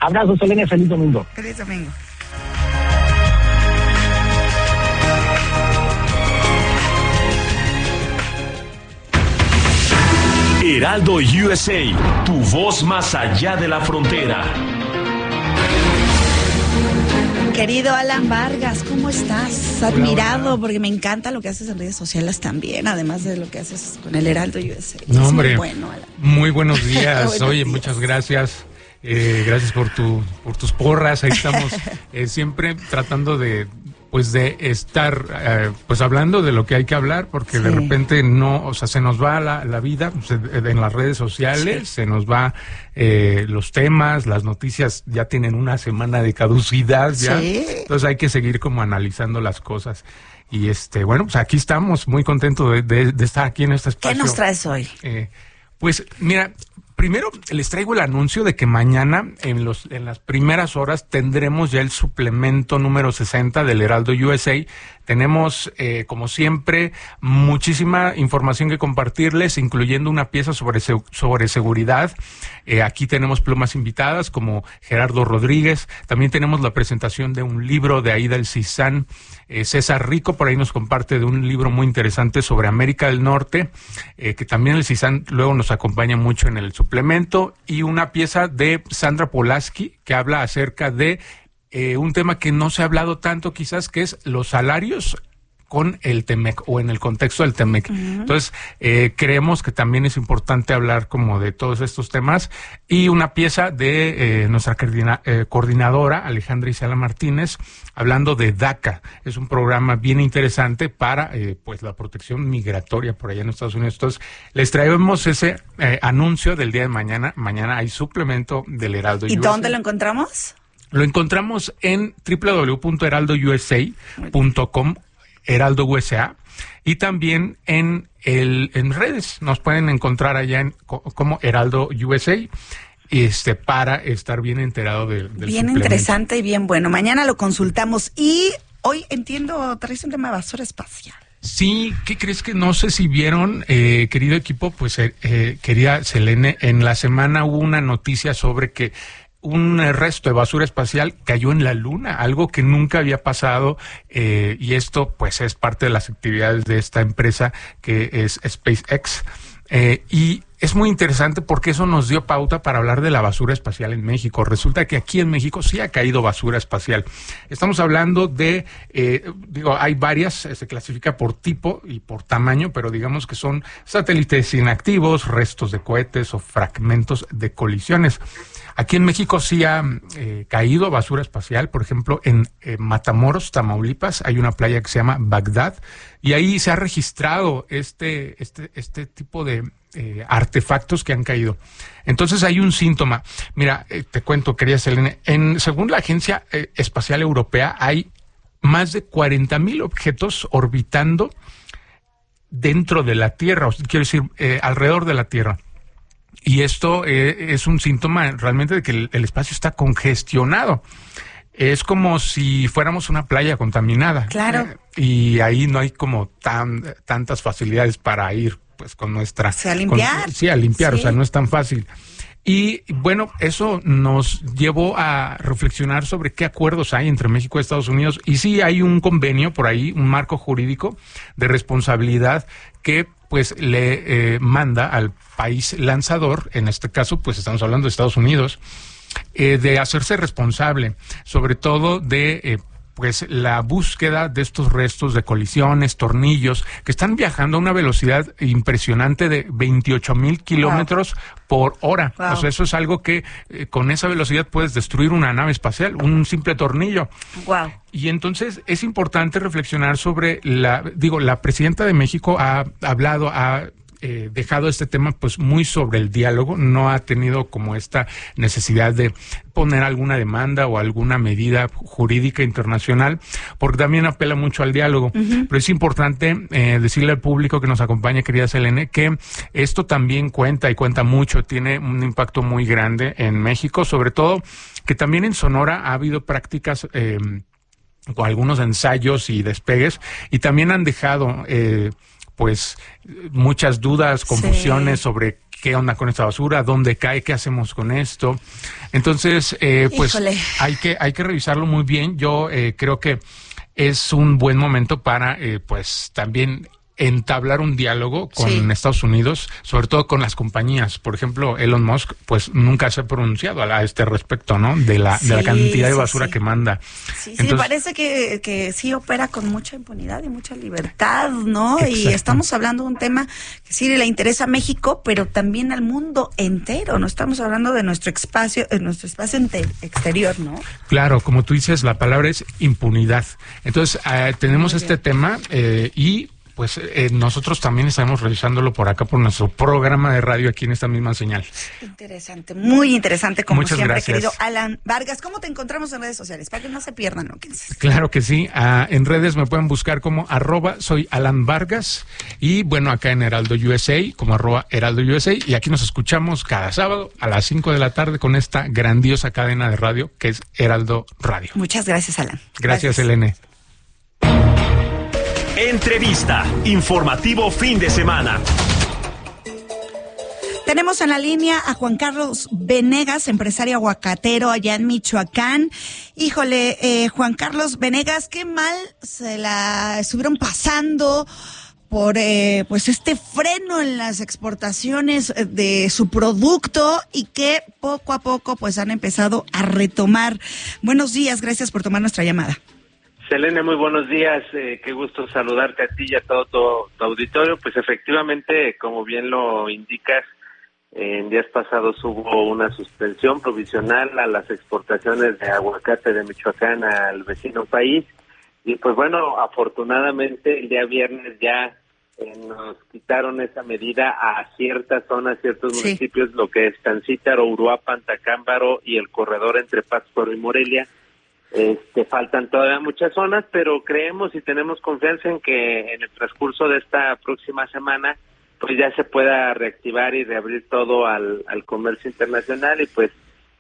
Abrazo, Selene, feliz domingo. Feliz domingo. Heraldo USA, tu voz más allá de la frontera. Querido Alan Vargas, ¿cómo estás? Admirado, porque me encanta lo que haces en redes sociales también, además de lo que haces con el Heraldo USA. No, hombre, muy bueno, Alan. Muy buenos días. Buenos Oye, días. muchas gracias. Gracias por tus porras. Ahí estamos siempre tratando de estar pues hablando de lo que hay que hablar, porque de repente no, o sea, se nos va la vida en las redes sociales, se nos va los temas, las noticias ya tienen una semana de caducidad ya, entonces hay que seguir como analizando las cosas. Y bueno, pues aquí estamos, muy contentos de estar aquí en este espacio. ¿Qué nos traes hoy? Pues mira, primero les traigo el anuncio de que mañana en las primeras horas tendremos ya el suplemento número 60 del Heraldo USA. Tenemos, como siempre, muchísima información que compartirles, incluyendo una pieza sobre seguridad. Aquí tenemos plumas invitadas como Gerardo Rodríguez. También tenemos la presentación de un libro de Aida El Cizán. César Rico por ahí nos comparte de un libro muy interesante sobre América del Norte, que también El Cizán luego nos acompaña mucho en el suplemento. Y una pieza de Sandra Polaski que habla acerca de un tema que no se ha hablado tanto quizás, que es los salarios con el TEMEC o en el contexto del TEMEC. Entonces, creemos que también es importante hablar como de todos estos temas. Y una pieza de nuestra coordinadora, Alejandra Isela Martínez, hablando de DACA. Es un programa bien interesante para pues la protección migratoria por allá en Estados Unidos. Entonces, les traemos ese anuncio del día de mañana. Mañana hay suplemento del Heraldo USA. ¿Y dónde lo encontramos? Lo encontramos en www.heraldousa.com, Heraldo USA, y también en redes. Nos pueden encontrar allá como Heraldo USA, para estar bien enterado del Bien suplemento. interesante y bien bueno. Mañana lo consultamos. Y hoy entiendo, traes un tema de basura espacial. Sí, ¿qué crees? Que no sé si vieron, querido equipo, pues querida Selene, en la semana hubo una noticia sobre que un resto de basura espacial cayó en la Luna, algo que nunca había pasado, y esto pues es parte de las actividades de esta empresa que es SpaceX, y es muy interesante porque eso nos dio pauta para hablar de la basura espacial en México. Resulta que aquí en México sí ha caído basura espacial. Estamos hablando de, hay varias, se clasifica por tipo y por tamaño, pero digamos que son satélites inactivos, restos de cohetes o fragmentos de colisiones. Aquí en México sí ha caído basura espacial. Por ejemplo, en Matamoros, Tamaulipas, hay una playa que se llama Bagdad, y ahí se ha registrado este tipo de artefactos que han caído. Entonces hay un síntoma. Mira, te cuento, querida Selene, según la Agencia Espacial Europea, hay más de 40,000 objetos orbitando dentro de la Tierra, quiero decir, alrededor de la Tierra. Y esto es un síntoma realmente de que el espacio está congestionado. Es como si fuéramos una playa contaminada. Claro. Y ahí no hay como tantas facilidades para ir pues con nuestra... A limpiar. A limpiar, Sí. O sea, no es tan fácil. Y bueno, eso nos llevó a reflexionar sobre qué acuerdos hay entre México y Estados Unidos. Y sí hay un convenio por ahí, un marco jurídico de responsabilidad que pues le manda al país lanzador, en este caso pues estamos hablando de Estados Unidos, de hacerse responsable, sobre todo de pues la búsqueda de estos restos de colisiones, tornillos, que están viajando a una velocidad impresionante de 28,000 kilómetros por hora. Wow. O sea, eso es algo que con esa velocidad puedes destruir una nave espacial, un simple tornillo. Wow. Y entonces es importante reflexionar sobre la presidenta de México ha hablado, dejado este tema pues muy sobre el diálogo, no ha tenido como esta necesidad de poner alguna demanda o alguna medida jurídica internacional, porque también apela mucho al diálogo. Pero es importante decirle al público que nos acompaña, querida Selene, que esto también cuenta y cuenta mucho, tiene un impacto muy grande en México, sobre todo que también en Sonora ha habido prácticas con algunos ensayos y despegues, y también han dejado pues muchas dudas, confusiones sobre qué onda con esta basura, dónde cae, qué hacemos con esto. Entonces, pues hay que revisarlo muy bien. Yo creo que es un buen momento para, pues, también entablar un diálogo con Estados Unidos, sobre todo con las compañías. Por ejemplo, Elon Musk, pues, nunca se ha pronunciado a este respecto, ¿no? De la cantidad de basura que manda. Sí, entonces, parece que sí opera con mucha impunidad y mucha libertad, ¿no? Exacto. Y estamos hablando de un tema que sí le interesa a México, pero también al mundo entero. No estamos hablando de nuestro espacio exterior, ¿no? Claro, como tú dices, la palabra es impunidad. Entonces, tenemos este tema y pues nosotros también estamos revisándolo por acá, por nuestro programa de radio aquí en esta misma señal. Interesante, muy interesante, como Muchas siempre, gracias. querido Alan Vargas. ¿Cómo te encontramos en redes sociales? Para que no se pierdan lo que dices. Claro que sí. En redes me pueden buscar como @soy Alan Vargas y bueno, acá en Heraldo USA como @Heraldo USA, y aquí nos escuchamos cada sábado a las 5 de la tarde con esta grandiosa cadena de radio que es Heraldo Radio. Muchas gracias, Alan. Gracias. Elene. Entrevista, informativo fin de semana. Tenemos en la línea a Juan Carlos Venegas, empresario aguacatero allá en Michoacán. Híjole, Juan Carlos Venegas, qué mal se la estuvieron pasando por pues este freno en las exportaciones de su producto y que poco a poco pues han empezado a retomar. Buenos días, gracias por tomar nuestra llamada. Selene, muy buenos días, qué gusto saludarte a ti y a todo tu auditorio. Pues efectivamente, como bien lo indicas, en días pasados hubo una suspensión provisional a las exportaciones de aguacate de Michoacán al vecino país, y pues bueno, afortunadamente el día viernes ya nos quitaron esa medida a ciertas zonas, ciertos municipios, lo que es Tancítaro, Uruapan, Tacámbaro y el corredor entre Pátzcuaro y Morelia. Faltan todavía muchas zonas, pero creemos y tenemos confianza en que en el transcurso de esta próxima semana pues ya se pueda reactivar y reabrir todo al comercio internacional y pues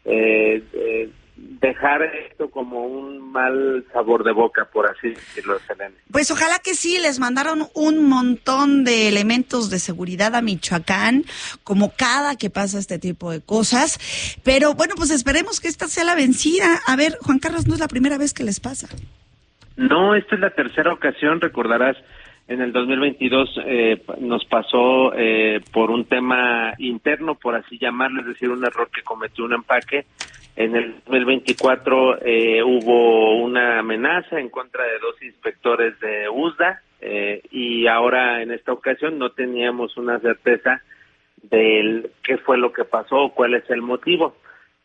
dejar esto como un mal sabor de boca, por así decirlo, Selene. Pues ojalá que sí, les mandaron un montón de elementos de seguridad a Michoacán, como cada que pasa este tipo de cosas, pero bueno, pues esperemos que esta sea la vencida. A ver, Juan Carlos, no es la primera vez que les pasa. No, esta es la tercera ocasión, recordarás, en el 2022 nos pasó por un tema interno, por así llamarlo, es decir, un error que cometió un empaque. En el 2024 hubo una amenaza en contra de 2 inspectores de USDA y ahora en esta ocasión no teníamos una certeza de qué fue lo que pasó, cuál es el motivo.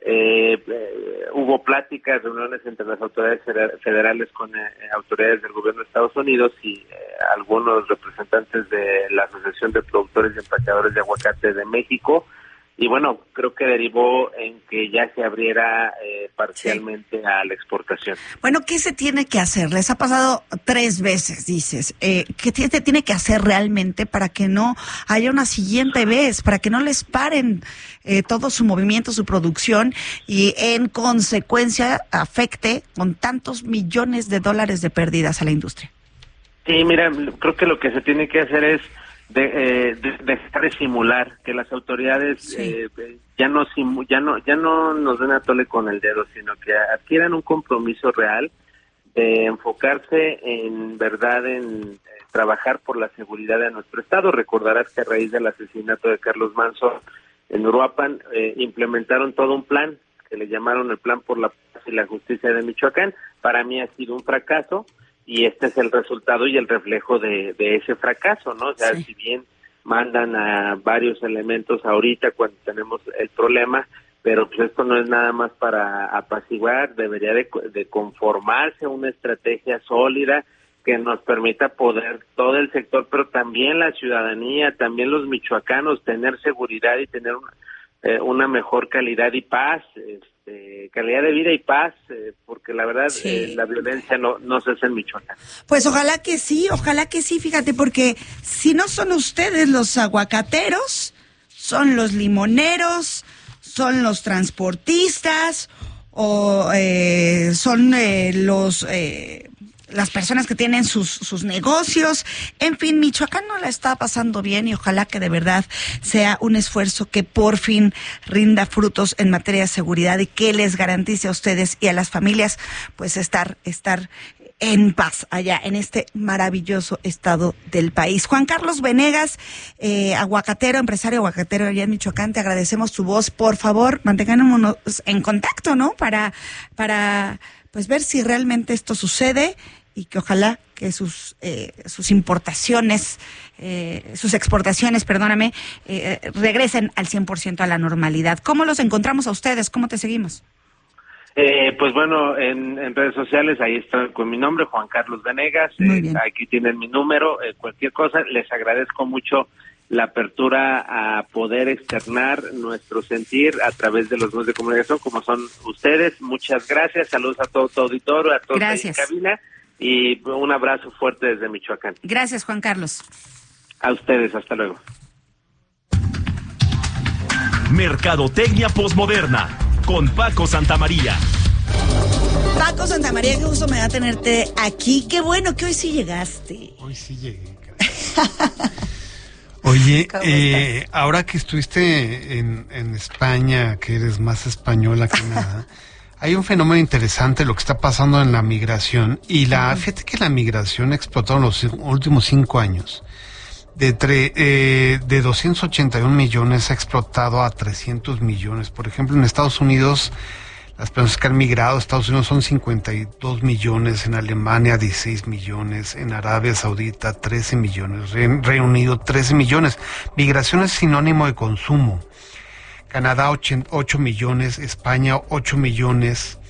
Hubo pláticas, reuniones entre las autoridades federales con autoridades del gobierno de Estados Unidos y algunos representantes de la Asociación de Productores y Empacadores de Aguacate de México. Y bueno, creo que derivó en que ya se abriera parcialmente a la exportación. Bueno, ¿qué se tiene que hacer? Les ha pasado 3 veces, dices. ¿Qué se tiene que hacer realmente para que no haya una siguiente vez, para que no les paren todo su movimiento, su producción y en consecuencia afecte con tantos millones de dólares de pérdidas a la industria? Sí, mira, creo que lo que se tiene que hacer es dejar de simular, que las autoridades ya no nos den a tole con el dedo, sino que adquieran un compromiso real de enfocarse en verdad en trabajar por la seguridad de nuestro estado. Recordarás que a raíz del asesinato de Carlos Manso en Uruapan implementaron todo un plan que le llamaron el Plan por la Paz y la Justicia de Michoacán. Para mí ha sido un fracaso. Y este es el resultado y el reflejo de ese fracaso, ¿no? O sea, si bien mandan a varios elementos ahorita cuando tenemos el problema, pero pues esto no es nada más para apaciguar, debería de conformarse una estrategia sólida que nos permita poder todo el sector, pero también la ciudadanía, también los michoacanos, tener seguridad y tener una mejor calidad y paz, calidad de vida y paz, porque la verdad la violencia no se hace en Michoacán. Pues ojalá que sí, fíjate, porque si no son ustedes los aguacateros, son los limoneros, son los transportistas o son los las personas que tienen sus negocios. En fin, Michoacán no la está pasando bien y ojalá que de verdad sea un esfuerzo que por fin rinda frutos en materia de seguridad y que les garantice a ustedes y a las familias pues estar en paz allá en este maravilloso estado del país. Juan Carlos Venegas, aguacatero, empresario aguacatero allá en Michoacán, te agradecemos tu voz. Por favor, manténgannos en contacto, ¿no? Para pues ver si realmente esto sucede y que ojalá que sus importaciones, sus exportaciones, regresen al 100% a la normalidad. ¿Cómo los encontramos a ustedes? ¿Cómo te seguimos? Pues bueno, en redes sociales, ahí está con mi nombre, Juan Carlos Venegas. Aquí tienen mi número, cualquier cosa. Les agradezco mucho la apertura a poder externar nuestro sentir a través de los medios de comunicación, como son ustedes. Muchas gracias, saludos a todo tu auditorio, a todos ahí en cabina, y un abrazo fuerte desde Michoacán. Gracias, Juan Carlos. A ustedes, hasta luego. Mercadotecnia Postmoderna con Paco Santamaría. Paco Santamaría, qué gusto me da tenerte aquí. Qué bueno que hoy sí llegaste. Hoy sí llegué, caray. Oye, ahora que estuviste en España, que eres más española que nada, hay un fenómeno interesante lo que está pasando en la migración. Y fíjate que la migración ha explotado en los últimos 5 años. De 281 millones ha explotado a 300 millones. Por ejemplo, en Estados Unidos, las personas que han migrado a Estados Unidos son 52 millones, en Alemania 16 millones, en Arabia Saudita 13 millones, Reino Unido 13 millones. Migración es sinónimo de consumo. Canadá 8 millones, España 8 millones.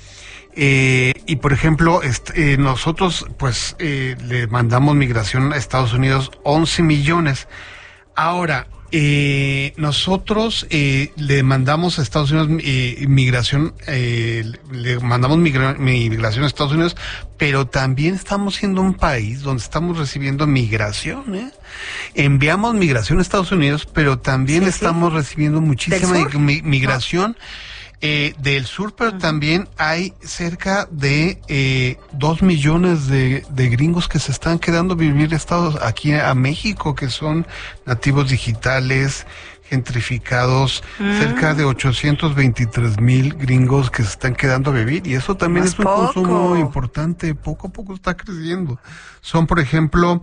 Y por ejemplo, nosotros pues le mandamos migración a Estados Unidos 11 millones. Ahora, nosotros le mandamos a Estados Unidos migración, le mandamos migración a Estados Unidos, pero también estamos siendo un país donde estamos recibiendo migración, Enviamos migración a Estados Unidos, pero también estamos recibiendo muchísima migración. Del sur, pero también hay cerca de 2 millones de gringos que se están quedando a vivir aquí a México, que son nativos digitales, gentrificados, cerca de 823,000 gringos que se están quedando a vivir, y eso también es un consumo importante, poco a poco está creciendo. Son, por ejemplo,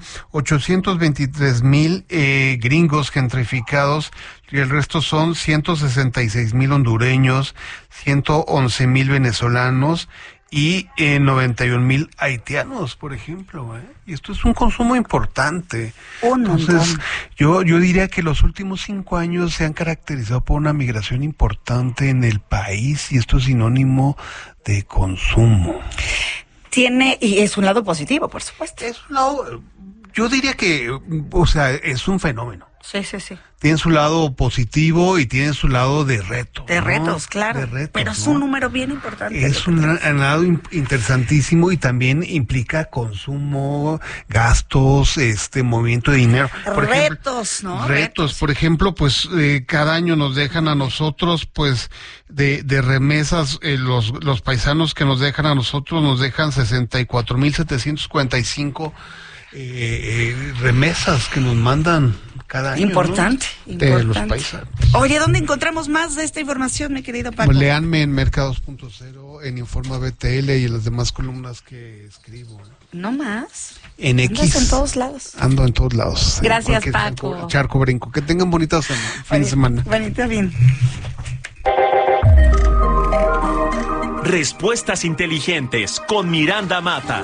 823,000 gringos gentrificados, y el resto son 166,000 hondureños, 111,000 venezolanos y 91,000 haitianos, por ejemplo, Y esto es un consumo importante. Entonces, yo diría que los últimos 5 años se han caracterizado por una migración importante en el país, y esto es sinónimo de consumo. Y es un lado positivo, por supuesto. Yo diría que, es un fenómeno. Sí. Tiene su lado positivo y tiene su lado de reto. De retos, claro. Pero es un número bien importante. Es un lado interesantísimo, y también implica consumo, gastos, movimiento de dinero. Retos. Por ejemplo, pues cada año nos dejan a nosotros, pues, de remesas, los paisanos que nos dejan a nosotros, nos dejan 64,745 remesas que nos mandan cada año. Importante. De los paisanos. Oye, ¿dónde encontramos más de esta información, mi querido Paco? Pues léanme en Mercados.0, en Informa BTL y en las demás columnas que escribo. No más. En X. Andas en todos lados. Ando en todos lados. Gracias, Paco. Charco brinco. Que tengan bonita fin de semana. Bonita bien. Respuestas inteligentes con Miranda Mata.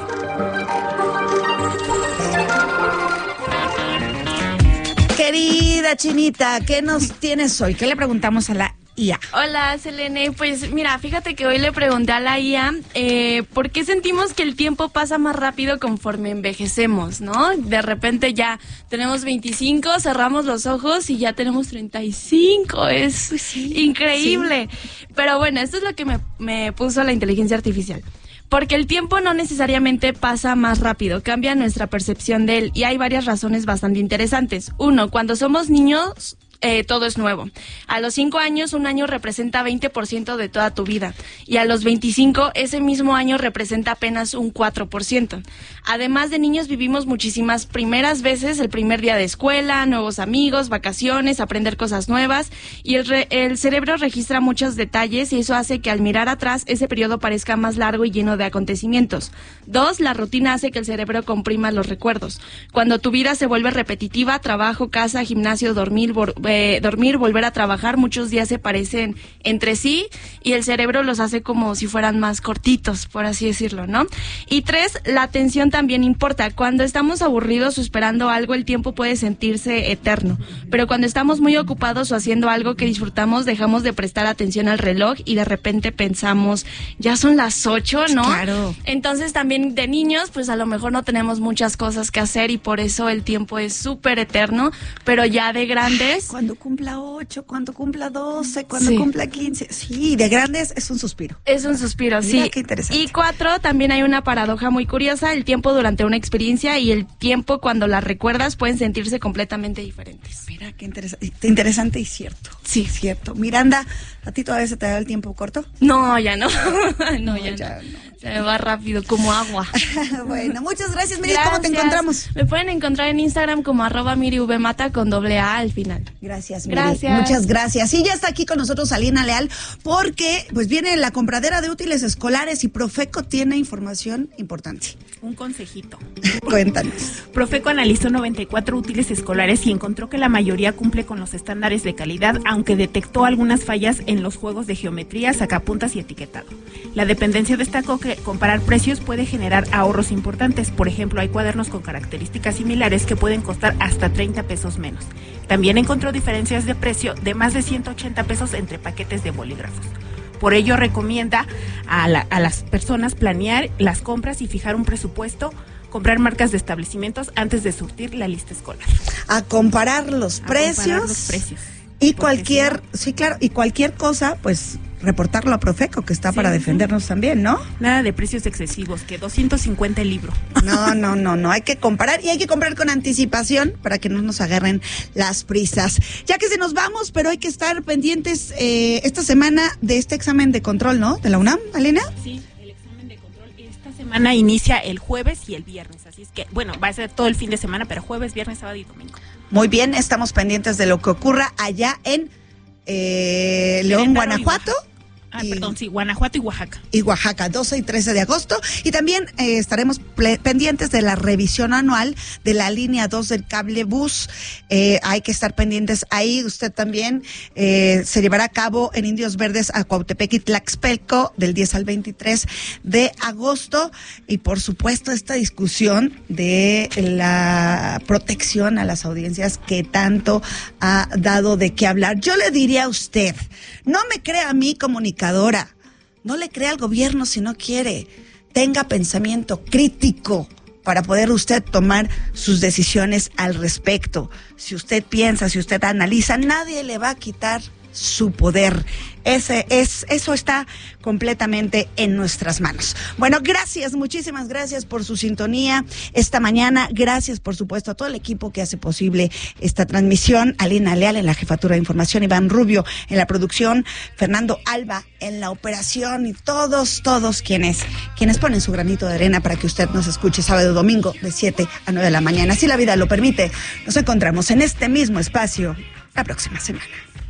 Querida Chinita, ¿qué nos tienes hoy? ¿Qué le preguntamos a la IA? Hola, Selene. Pues mira, fíjate que hoy le pregunté a la IA ¿por qué sentimos que el tiempo pasa más rápido conforme envejecemos, no? De repente ya tenemos 25, cerramos los ojos y ya tenemos 35. Es increíble. Sí. Pero bueno, esto es lo que me puso la inteligencia artificial. Porque el tiempo no necesariamente pasa más rápido, cambia nuestra percepción de él, y hay varias razones bastante interesantes. 1, cuando somos niños todo es nuevo. A los 5 años, un año representa 20% de toda tu vida. Y a los 25, ese mismo año representa apenas un 4%. Además de niños, vivimos muchísimas primeras veces, el primer día de escuela, nuevos amigos, vacaciones, aprender cosas nuevas. Y el cerebro registra muchos detalles y eso hace que al mirar atrás, ese periodo parezca más largo y lleno de acontecimientos. 2, la rutina hace que el cerebro comprima los recuerdos. Cuando tu vida se vuelve repetitiva, trabajo, casa, gimnasio, dormir, volver a trabajar, muchos días se parecen entre sí y el cerebro los hace como si fueran más cortitos, por así decirlo, ¿no? Y 3, la atención también importa. Cuando estamos aburridos o esperando algo, el tiempo puede sentirse eterno, pero cuando estamos muy ocupados o haciendo algo que disfrutamos, dejamos de prestar atención al reloj y de repente pensamos, ya son las 8, ¿no? Claro. Entonces también de niños, pues a lo mejor no tenemos muchas cosas que hacer y por eso el tiempo es súper eterno, pero ya de grandes... Cuando cumpla 8, cuando cumpla 12, cuando Sí. cumpla 15. Sí, de grandes es un suspiro. Es un suspiro, Mira, sí. qué interesante. Y 4, también hay una paradoja muy curiosa, el tiempo durante una experiencia y el tiempo cuando la recuerdas pueden sentirse completamente diferentes. Mira, qué interesante y cierto. Sí. Cierto. Miranda, ¿a ti todavía se te da el tiempo corto? No, ya no. no, ya ya no. Se me va rápido, como agua. Bueno, muchas gracias, Miri. ¿Cómo te encontramos? Me pueden encontrar en Instagram como @MiriVMata con +A al final. Gracias, Miri. Gracias. Muchas gracias. Y ya está aquí con nosotros Alina Leal porque pues viene la compradera de útiles escolares y Profeco tiene información importante. Un consejito. Cuéntanos. Profeco analizó 94 útiles escolares y encontró que la mayoría cumple con los estándares de calidad, aunque detectó algunas fallas en los juegos de geometría, sacapuntas y etiquetado. La dependencia destacó que comparar precios puede generar ahorros importantes. Por ejemplo, hay cuadernos con características similares que pueden costar hasta 30 pesos menos. También encontró diferencias de precio de más de 180 pesos entre paquetes de bolígrafos. Por ello, recomienda a las personas planear las compras y fijar un presupuesto, comprar marcas de establecimientos antes de surtir la lista escolar. A comparar los precios. Y cualquier, sí, claro, y cualquier cosa, pues reportarlo a Profeco, que está para defendernos también, ¿no? Nada de precios excesivos, que 250 el libro. No, hay que comparar y hay que comprar con anticipación para que no nos agarren las prisas. Ya que se nos vamos, pero hay que estar pendientes esta semana de este examen de control, ¿no? De la UNAM, Alina. Sí, el examen de control esta semana inicia el jueves y el viernes, así es que, bueno, va a ser todo el fin de semana, pero jueves, viernes, sábado y domingo. Muy bien, estamos pendientes de lo que ocurra allá en León, Guanajuato. Guanajuato y Oaxaca. Y Oaxaca, 12 y 13 de agosto. Y también estaremos pendientes de la revisión anual de la línea 2 del cable bus. Hay que estar pendientes ahí. Usted también se llevará a cabo en Indios Verdes, a Cuautepec y Tlaxpelco del 10 al 23 de agosto. Y por supuesto esta discusión de la protección a las audiencias que tanto ha dado de qué hablar. Yo le diría a usted, no me crea a mí comunicadora, no le crea al gobierno si no quiere, tenga pensamiento crítico para poder usted tomar sus decisiones al respecto. Si usted piensa, si usted analiza, nadie le va a quitar su poder. Eso está completamente en nuestras manos. Bueno, gracias, muchísimas gracias por su sintonía esta mañana. Gracias, por supuesto, a todo el equipo que hace posible esta transmisión. Alina Leal en la jefatura de información, Iván Rubio en la producción, Fernando Alba en la operación y todos quienes ponen su granito de arena para que usted nos escuche sábado y domingo de 7 a 9 de la mañana. Si la vida lo permite, nos encontramos en este mismo espacio la próxima semana.